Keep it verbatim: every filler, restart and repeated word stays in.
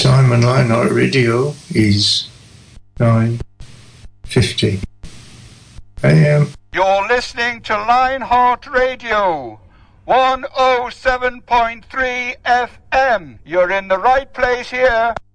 time on Lionheart Radio is nine fifty a m. You're listening to Lionheart Radio, one oh seven point three F M. You're in the right place here.